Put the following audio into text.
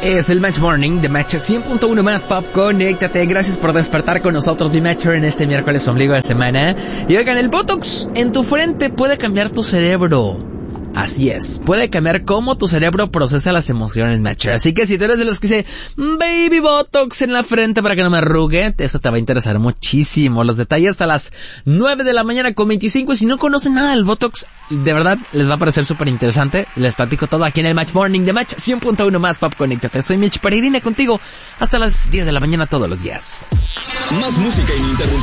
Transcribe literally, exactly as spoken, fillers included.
Es el Match Morning de Match cien punto uno más Pop. Conéctate. Gracias por despertar con nosotros, The Matcher, en este miércoles ombligo de semana. Y oigan, el Botox en tu frente puede cambiar tu cerebro. Así es, puede cambiar cómo tu cerebro procesa las emociones, Matcher. Así que si tú eres de los que dice Baby Botox en la frente para que no me arrugue, eso te va a interesar muchísimo. Los detalles hasta las nueve de la mañana con veinticinco. Y si no conocen nada del Botox, de verdad les va a parecer súper interesante. Les platico todo aquí en el Match Morning de Match cien punto uno más Pop. Conéctate. Soy Mitch Peregrina contigo hasta las diez de la mañana todos los días. Más música ininterrumpida.